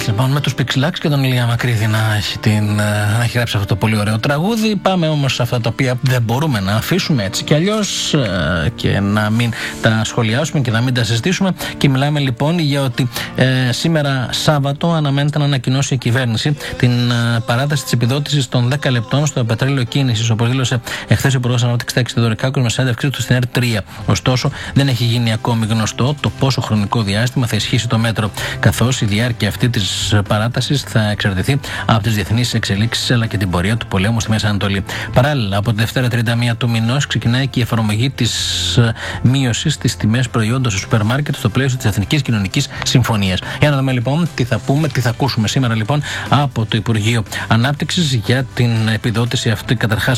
Έτσι λοιπόν, με τους Πιξιλάκς και τον Ηλία Μακρύδη να έχει γράψει αυτό το πολύ ωραίο τραγούδι. Πάμε όμως σε αυτά τα οποία δεν μπορούμε να αφήσουμε έτσι κι αλλιώς και να μην τα σχολιάσουμε και να μην τα συζητήσουμε. Και μιλάμε λοιπόν για ότι σήμερα Σάββατο αναμένεται να ανακοινώσει η κυβέρνηση την παράταση της επιδότησης των 10 λεπτών στο πετρέλαιο κίνησης, όπως δήλωσε εχθές ο Υπουργός Ανάπτυξης Τάκης Θεοδωρικάκος με συνέντευξή του στην ΕΡΤ3. Ωστόσο, δεν έχει γίνει ακόμη γνωστό το πόσο χρονικό διάστημα θα ισχύσει το μέτρο, καθώς η διάρκεια αυτή της παράτασης θα εξαρτηθεί από τις διεθνείς εξελίξεις αλλά και την πορεία του πολέμου στη Μέση Ανατολή. Παράλληλα, από τη Δευτέρα 31 του μηνός ξεκινάει και η εφαρμογή της μείωσης στις τιμές προϊόντων στο σούπερ μάρκετ στο πλαίσιο της Εθνικής Κοινωνικής Συμφωνίας. Για να δούμε λοιπόν τι θα πούμε, τι θα ακούσουμε σήμερα λοιπόν από το Υπουργείο Ανάπτυξης για την επιδότηση αυτή καταρχάς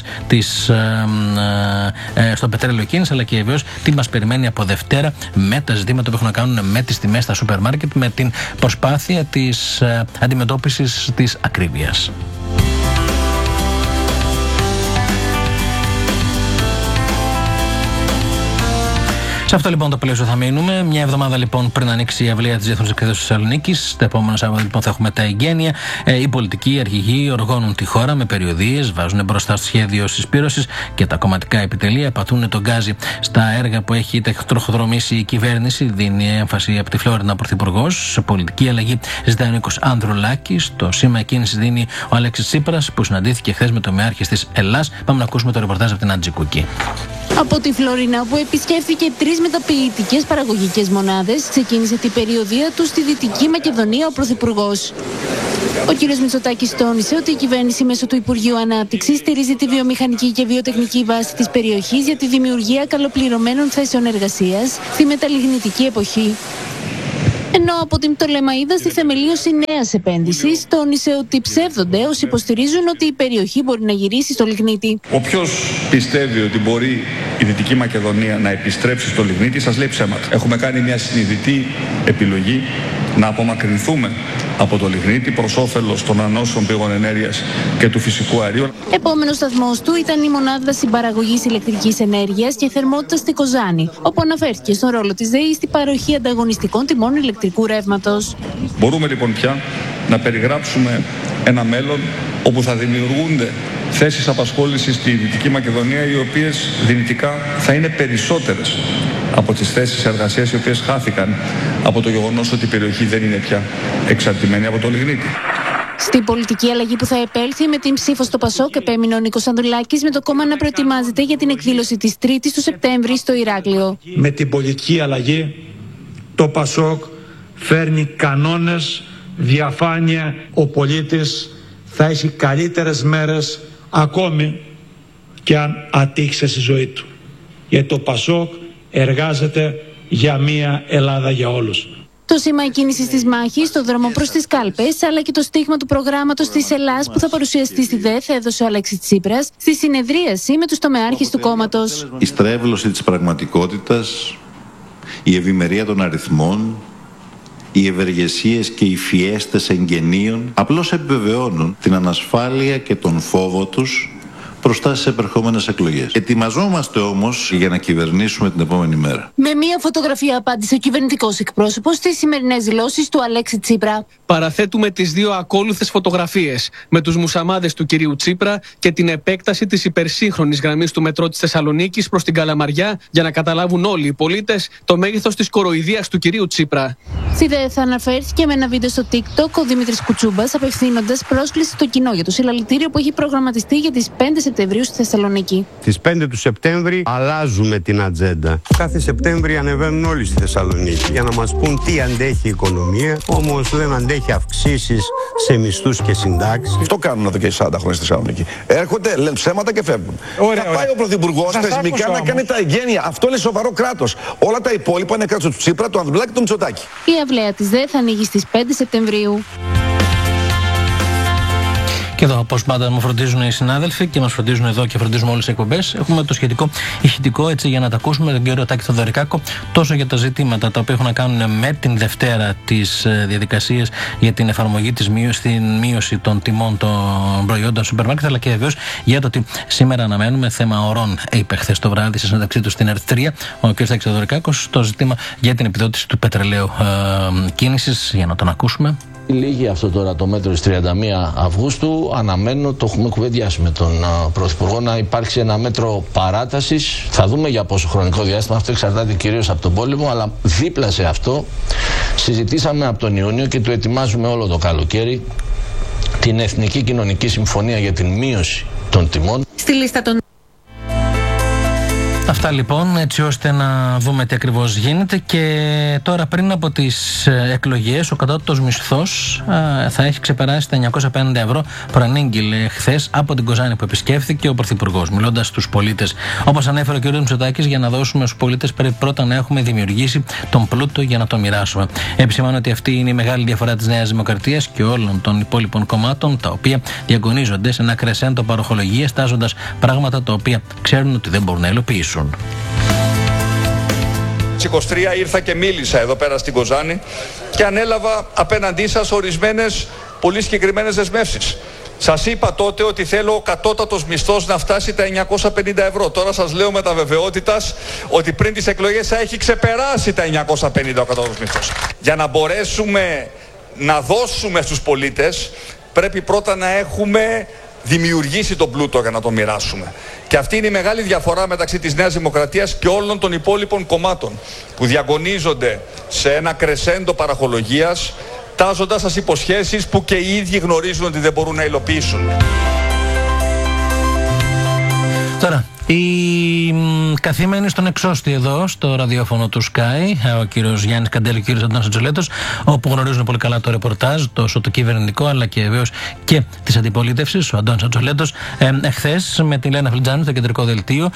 στο πετρέλαιο κίνηση, αλλά και βεβαίως τι μας περιμένει από Δευτέρα με τα ζητήματα που έχουν να κάνουν με τις τιμές στα σούπερ μάρκετ, με την προσπάθεια της αντιμετώπισης της ακρίβειας. Σε αυτό λοιπόν το πλαίσιο θα μείνουμε. Μια εβδομάδα λοιπόν πριν ανοίξει η αυλαία της Διεθνούς Εκδήλωσης της Θεσσαλονίκης. Τα επόμενα Σάββατα λοιπόν θα έχουμε τα εγγένεια. Οι πολιτικοί αρχηγοί οργώνουν τη χώρα με περιοδίες, βάζουν μπροστά στο σχέδιο συσπήρωσης και τα κομματικά επιτελεία πατούν τον γκάζι στα έργα που έχει τροχοδρομήσει η κυβέρνηση. Δίνει έμφαση από τη Φλόρινα Πρωθυπουργός. Σε πολιτική αλλαγή ζητάει ο Νίκος Ανδρουλάκης. Το σήμα κίνηση δίνει ο Αλέξης Τσίπρας, που συναντήθηκε χθες με το μεάρχη της Ελλάς. Πάμε να ακούσουμε το ρεπορτάζ από την Ατζικούκη. Από τη Φλόρινα, που επισκέφθηκε 3 μεταποιητικές παραγωγικές μονάδες, ξεκίνησε την περιοδεία του στη Δυτική Μακεδονία ο Πρωθυπουργός. Ο κ. Μητσοτάκης τόνισε ότι η κυβέρνηση μέσω του Υπουργείου Ανάπτυξης στηρίζει τη βιομηχανική και βιοτεχνική βάση της περιοχής για τη δημιουργία καλοπληρωμένων θέσεων εργασίας στη μεταλλιγνητική εποχή. Ενώ από την Πτολεμαΐδα στη θεμελίωση νέας επένδυσης, τόνισε ότι ψεύδονται όσοι υποστηρίζουν ότι η περιοχή μπορεί να γυρίσει στο λιγνίτη. Όποιος πιστεύει ότι μπορεί η Δυτική Μακεδονία να επιστρέψει στο λιγνίτη, σας λέει ψέματα. Έχουμε κάνει μια συνειδητή επιλογή να απομακρυνθούμε από το λιγνίτη προς όφελος των ανανεώσιμων πηγών ενέργειας και του φυσικού αερίου. Επόμενος σταθμός του ήταν η μονάδα συμπαραγωγής ηλεκτρικής ενέργειας και θερμότητας στη Κοζάνη, όπου αναφέρθηκε στον ρόλο της ΔΕΗ στην παροχή ανταγωνιστικών τιμών ηλεκτρικού ρεύματος. Μπορούμε λοιπόν πια να περιγράψουμε ένα μέλλον όπου θα δημιουργούνται θέσεις απασχόλησης στη Δυτική Μακεδονία, οι οποίες δυνητικά θα είναι περισσότερες από τις θέσεις εργασίας οι οποίες χάθηκαν από το γεγονός ότι η περιοχή δεν είναι πια εξαρτημένη από το λιγνίτη. Στην πολιτική αλλαγή που θα επέλθει με την ψήφο στο Πασόκ, επέμεινε ο Νίκος Ανδρουλάκης, με το κόμμα να προετοιμάζεται για την εκδήλωση της 3ης του Σεπτέμβρη στο Ηράκλειο. Με την πολιτική αλλαγή, το Πασόκ φέρνει κανόνες, διαφάνεια. Ο πολίτης θα έχει καλύτερες μέρες ακόμη και αν ατύχησε στη ζωή του. Γιατί το Πασόκ εργάζεται για μια Ελλάδα για όλους. Το σήμα κίνησης της μάχης στο δρόμο προς τις κάλπες, αλλά και το στίγμα του προγράμματος της Ελλάς που θα παρουσιαστεί στη ΔΕΘ, έδωσε ο Αλέξης Τσίπρας στη συνεδρίαση με τους τομεάρχες του κόμματος. Η στρέβλωση της πραγματικότητας, η ευημερία των αριθμών, οι ευεργεσίες και οι φιέστες εγγενείων απλώς επιβεβαιώνουν την ανασφάλεια και τον φόβο τους μπροστά στις επερχόμενες εκλογές. Ετοιμαζόμαστε όμως για να κυβερνήσουμε την επόμενη μέρα. Με μία φωτογραφία απάντησε ο κυβερνητικός εκπρόσωπος στις σημερινές δηλώσεις του Αλέξη Τσίπρα. Παραθέτουμε τις 2 ακόλουθες φωτογραφίες με τους μουσαμάδες του κυρίου Τσίπρα και την επέκταση της υπερσύγχρονης γραμμής του μετρό της Θεσσαλονίκης προς την Καλαμαριά, για να καταλάβουν όλοι οι πολίτες το μέγεθος της κοροϊδίας του κυρίου Τσίπρα. Στη ΔΕΘ αναφέρθηκε με ένα βίντεο στο TikTok ο Δημήτρης Κουτσούμπας, απευθύνοντας πρόσκληση στο κοινό για το συλλαλητήριο που έχει προγραμματιστεί για τις 5 Σεπτεμβρίου στη Θεσσαλονίκη. Στις 5 του Σεπτέμβρη αλλάζουμε την ατζέντα. Κάθε Σεπτέμβρη ανεβαίνουν όλοι στη Θεσσαλονίκη για να μας πούν τι αντέχει η οικονομία, όμως δεν αντέχει αυξήσεις σε μισθούς και συντάξεις. Αυτό κάνουν εδώ και 40 χρόνια στη Θεσσαλονίκη. Έρχονται, λένε ψέματα και φεύγουν. Θα πάει ο Πρωθυπουργός θεσμικά να κάνει τα εγγένεια. Αυτό είναι σοβαρό κράτος. Όλα τα υπόλοιπα είναι κράτος του Τσίπρα, του Ανδρουλάκη και του Μητσοτάκη. Η αυλαία της ΔΕΘ ανοίγει στις 5 Σεπτεμβρίου. Και εδώ, όπως πάντα, μου φροντίζουν οι συνάδελφοι και μας φροντίζουν εδώ και φροντίζουμε όλες τις εκπομπές. Έχουμε το σχετικό ηχητικό έτσι για να τα ακούσουμε τον κύριο Τάκη Θεοδωρικάκο, τόσο για τα ζητήματα τα οποία έχουν να κάνουν με την Δευτέρα τις διαδικασίες για την εφαρμογή της μείωση των τιμών των προϊόντων σούπερ μάρκετ, αλλά και βεβαίως για το ότι σήμερα αναμένουμε θέμα ορών. Είπε χθες το βράδυ στη συνέντευξή του στην ΕΡΤ3 ο κ. Τάκης Θεοδωρικάκος το ζήτημα για την επιδότηση του πετρελαίου κίνησης. Για να τον ακούσουμε. Λύγει αυτό τώρα το μέτρο της 31 Αυγούστου. Αναμένω, το έχουμε κουβεντιάσει με τον Πρωθυπουργό, να υπάρξει ένα μέτρο παράτασης. Θα δούμε για πόσο χρονικό διάστημα, αυτό εξαρτάται κυρίως από τον πόλεμο, αλλά δίπλα σε αυτό συζητήσαμε από τον Ιούνιο και το ετοιμάζουμε όλο το καλοκαίρι την Εθνική Κοινωνική Συμφωνία για την μείωση των τιμών. Στη λίστα των... Αυτά λοιπόν, έτσι ώστε να δούμε τι ακριβώς γίνεται. Και τώρα, πριν από τις εκλογές, ο κατώτατος μισθός θα έχει ξεπεράσει τα 950 ευρώ. Προανήγγειλε χθες από την Κοζάνη που επισκέφθηκε ο Πρωθυπουργός, μιλώντας στους πολίτες. Όπως ανέφερε ο κ. Μητσοτάκης, για να δώσουμε στους πολίτες πρέπει πρώτα να έχουμε δημιουργήσει τον πλούτο για να το μοιράσουμε. Επισημάνω ότι αυτή είναι η μεγάλη διαφορά της Νέας Δημοκρατίας και όλων των υπόλοιπων κομμάτων, τα οποία διαγωνίζονται σε ένα κρεσέντο παροχολογίας, τάζοντας πράγματα τα οποία ξέρουν ότι δεν μπορούν να υλοποιήσουν. Στις 23 ήρθα και μίλησα εδώ πέρα στην Κοζάνη και ανέλαβα απέναντί σας ορισμένες πολύ συγκεκριμένες δεσμεύσεις. Σας είπα τότε ότι θέλω ο κατώτατος μισθός να φτάσει τα 950 ευρώ. Τώρα σας λέω με τα βεβαιότητας ότι πριν τις εκλογές θα έχει ξεπεράσει τα 950 ο κατώτατος μισθός. Για να μπορέσουμε να δώσουμε στους πολίτες πρέπει πρώτα να έχουμε δημιουργήσει τον πλούτο για να το μοιράσουμε. Και αυτή είναι η μεγάλη διαφορά μεταξύ της Νέας Δημοκρατίας και όλων των υπόλοιπων κομμάτων που διαγωνίζονται σε ένα κρεσέντο παραχολογίας, τάζοντας σας υποσχέσεις που και οι ίδιοι γνωρίζουν ότι δεν μπορούν να υλοποιήσουν. Τώρα, η καθήμενη στον εξώστη εδώ, στο ραδιόφωνο του Sky, ο κύριος Γιάννης Καντέλη και ο κύριος Αντώνης Ατσολέτος, όπου γνωρίζουν πολύ καλά το ρεπορτάζ, τόσο το κυβερνητικό αλλά και βεβαίως και της αντιπολίτευσης. Ο Αντώνης Ατσολέτος εχθές με την Λένα Φλιτζάνη στο κεντρικό δελτίο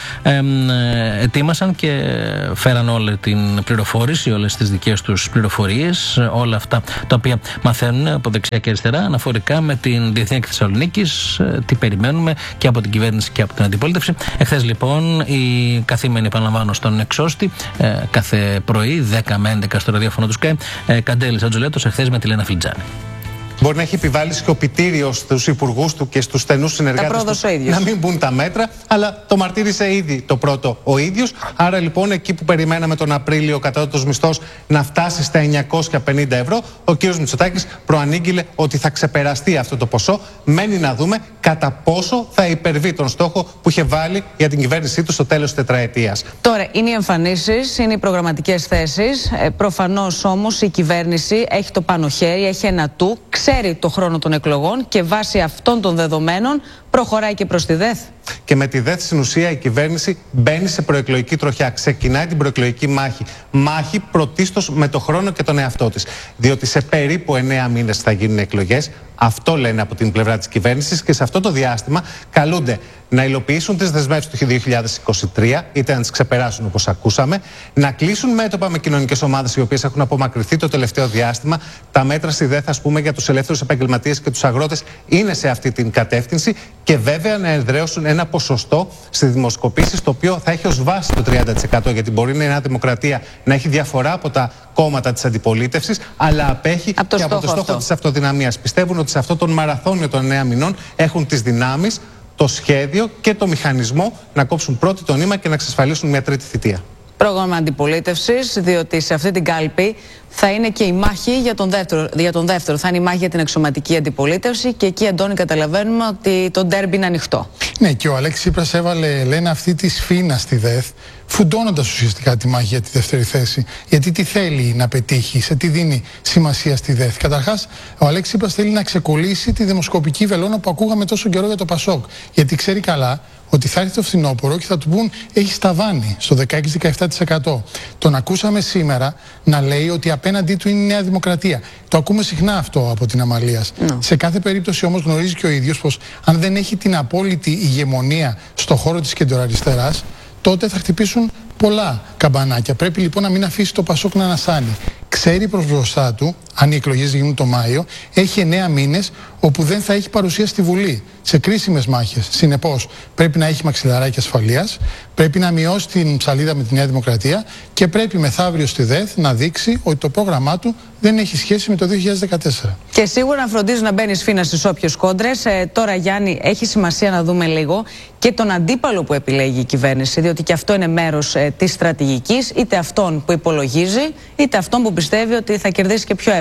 ετοίμασαν και φέραν όλη την πληροφόρηση, όλες τις δικές τους πληροφορίες, όλα αυτά τα οποία μαθαίνουν από δεξιά και αριστερά αναφορικά με την Διεθνή Έκθεση Θεσσαλονίκης, τι περιμένουμε και από την κυβέρνηση και από την αντιπολίτευση. Εχθές λοιπόν η καθήμενη, επαναλαμβάνω, στον εξώστη κάθε πρωί 10 με 11 στο ραδιόφωνο του Sky, Καντέλης Ατζολέτος, εχθές με τη Λένα Φλιτζάνη. Μπορεί να έχει επιβάλει σκοπιτήριο στους υπουργούς του και στους στενούς συνεργάτες του να μην μπουν τα μέτρα, αλλά το μαρτύρησε ήδη το πρώτο ο ίδιος. Άρα λοιπόν, εκεί που περιμέναμε τον Απρίλιο ο κατώτατος μισθός να φτάσει στα 950 ευρώ, ο κ. Μητσοτάκης προανήγγειλε ότι θα ξεπεραστεί αυτό το ποσό. Μένει να δούμε κατά πόσο θα υπερβεί τον στόχο που είχε βάλει για την κυβέρνησή του στο τέλος της τετραετίας. Τώρα, είναι οι εμφανίσεις, είναι οι προγραμματικές θέσεις. Προφανώς όμως η κυβέρνηση έχει το πάνω χέρι, έχει ένα του. Ξέρει το χρόνο των εκλογών και βάσει αυτών των δεδομένων προχωράει και προς τη ΔΕΘ. Και με τη ΔΕΘ στην ουσία η κυβέρνηση μπαίνει σε προεκλογική τροχιά. Ξεκινάει την προεκλογική μάχη. Μάχη πρωτίστως με το χρόνο και τον εαυτό της. Διότι σε περίπου 9 μήνες θα γίνουν εκλογές. Αυτό λένε από την πλευρά της κυβέρνησης και σε αυτό το διάστημα καλούνται να υλοποιήσουν τις δεσμεύσεις του 2023, είτε να τις ξεπεράσουν όπως ακούσαμε, να κλείσουν μέτωπα με κοινωνικές ομάδες οι οποίες έχουν απομακρυνθεί το τελευταίο διάστημα. Τα μέτρα στη ΔΕΘ, ας πούμε, για τους ελεύθερους επαγγελματίες και τους αγρότες είναι σε αυτή την κατεύθυνση και βέβαια να εδραίωσουν ένα ποσοστό στη δημοσκοπήσεις το οποίο θα έχει ως βάση το 30%, γιατί μπορεί η Νέα Δημοκρατία να έχει διαφορά από τα κόμματα της αντιπολίτευσης, αλλά απέχει και από το στόχο της αυτοδυναμίας. Πιστεύουν ότι σε αυτό τον μαραθώνιο των 9 μηνών έχουν τις δυνάμεις, το σχέδιο και το μηχανισμό να κόψουν πρώτη το νήμα και να εξασφαλίσουν μια τρίτη θητεία. Πρόγραμμα αντιπολίτευσης, διότι σε αυτή την κάλπη θα είναι και η μάχη για τον δεύτερο. Θα είναι η μάχη για την αξιωματική αντιπολίτευση και εκεί, Αντώνη, καταλαβαίνουμε ότι το ντέρμπι είναι ανοιχτό. Ναι, και ο Αλέξης Τσίπρας έβαλε, λένε, αυτή τη σφήνα στη ΔΕΘ, φουντώνοντας ουσιαστικά τη μάχη για τη δεύτερη θέση. Γιατί τι θέλει να πετύχει, σε τι δίνει σημασία στη ΔΕΘ. Καταρχάς, ο Αλέξης Τσίπρας θέλει να ξεκολλήσει τη δημοσκοπική βελόνα που ακούγαμε τόσο καιρό για το ΠΑΣΟΚ. Γιατί ξέρει καλά ότι θα έρθει το φθινόπωρο και θα του πούν έχει ταβάνι στο 16-17%. Τον ακούσαμε σήμερα να λέει ότι απέναντί του είναι η Νέα Δημοκρατία. Το ακούμε συχνά αυτό από την Αμαλίας. Σε κάθε περίπτωση όμως γνωρίζει και ο ίδιος πως αν δεν έχει την απόλυτη ηγεμονία στο χώρο της κεντροαριστεράς, τότε θα χτυπήσουν πολλά καμπανάκια. Πρέπει λοιπόν να μην αφήσει το ΠΑΣΟΚ να ανασάνει. Ξέρει προς μπροστά του, αν οι εκλογές γίνουν το Μάιο, έχει 9 μήνες όπου δεν θα έχει παρουσία στη Βουλή σε κρίσιμες μάχες. Συνεπώς, πρέπει να έχει μαξιλαράκι ασφαλείας, πρέπει να μειώσει την ψαλίδα με τη Νέα Δημοκρατία και πρέπει μεθαύριο στη ΔΕΘ να δείξει ότι το πρόγραμμά του δεν έχει σχέση με το 2014. Και σίγουρα να φροντίζει να μπαίνει σφήνα στις όποιες κόντρες. Τώρα, Γιάννη, έχει σημασία να δούμε λίγο και τον αντίπαλο που επιλέγει η κυβέρνηση, διότι και αυτό είναι μέρος της στρατηγικής, είτε αυτόν που υπολογίζει, είτε αυτόν που πιστεύει ότι θα κερδίσει και πιο εύκολα.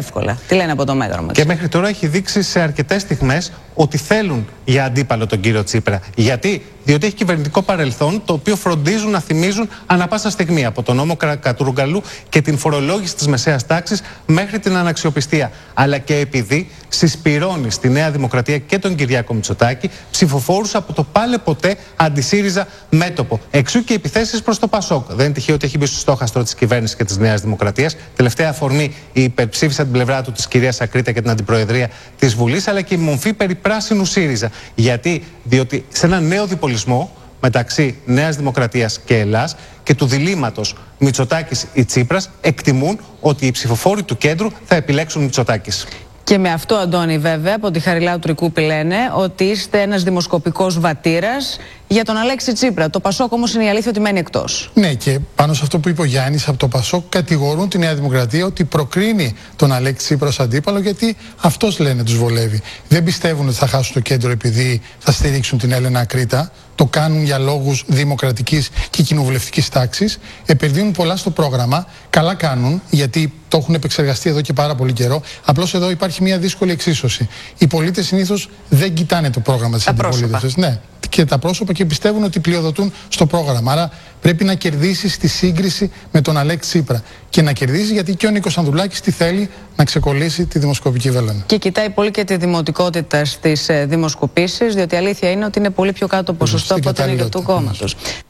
εύκολα. Τι λένε από το μέτρο μας. Και μέχρι τώρα έχει δείξει σε αρκετές στιγμές ότι θέλουν για αντίπαλο τον κύριο Τσίπρα. Γιατί? Διότι έχει κυβερνητικό παρελθόν, το οποίο φροντίζουν να θυμίζουν ανά πάσα στιγμή, από τον νόμο Κατρούγκαλου και την φορολόγηση της μεσαίας τάξης μέχρι την αναξιοπιστία. Αλλά και επειδή συσπυρώνει στη Νέα Δημοκρατία και τον Κυριάκο Μητσοτάκη ψηφοφόρους από το πάλε ποτέ αντισύριζα μέτωπο. Εξού και οι επιθέσεις προς το Πασόκ. Δεν είναι τυχαίο ότι έχει μπει στο στόχαστρο της κυβέρνησης και της Νέας Δημοκρατίας. Τελευταία αφορμή υπερψήφισε την πλευρά του της κυρίας Ακρίτα και την αντιπροεδρία της Βουλής, αλλά και η μομφή περί πράσινου ΣΥΡΙΖΑ. Γιατί? Διότι σε ένα νέο διπολισμό μεταξύ Νέας Δημοκρατίας και Ελλάς και του διλήμματος Μητσοτάκης ή Τσίπρας, εκτιμούν ότι οι ψηφοφόροι του κέντρου θα επιλέξουν Μητσοτάκης. Και με αυτό, Αντώνη, βέβαια, από τη Χαριλάου Τρικούπη λένε ότι είστε ένας δημοσκοπικός βατήρας για τον Αλέξη Τσίπρα. Το Πασόκ όμως είναι η αλήθεια ότι μένει εκτός. Ναι, και πάνω σε αυτό που είπε ο Γιάννης, από το Πασόκ κατηγορούν τη Νέα Δημοκρατία ότι προκρίνει τον Αλέξη Τσίπρα ως αντίπαλο, γιατί αυτός, λένε, τους βολεύει. Δεν πιστεύουν ότι θα χάσουν το κέντρο επειδή θα στηρίξουν την Έλενα Ακρίτα. Το κάνουν για λόγους δημοκρατικής και κοινοβουλευτικής τάξης. Επενδύουν πολλά στο πρόγραμμα. Καλά κάνουν, γιατί το έχουν επεξεργαστεί εδώ και πάρα πολύ καιρό. Απλώς εδώ υπάρχει μια δύσκολη εξίσωση. Οι πολίτες συνήθως δεν κοιτάνε το πρόγραμμα της αντιπολίτευσης. Ναι, και τα πρόσωπα, και πιστεύουν ότι πλειοδοτούν στο πρόγραμμα. Άρα πρέπει να κερδίσει στη σύγκριση με τον Αλέξη Τσίπρα. Και να κερδίσει γιατί και ο Νίκος Ανδρουλάκης τι θέλει, να ξεκολλήσει τη δημοσκοπική βελόνα. Και κοιτάει πολύ και τη δημοτικότητα στις δημοσκοπήσεις, διότι η αλήθεια είναι ότι είναι πολύ πιο κάτω ποσοστό από το του κόμματος.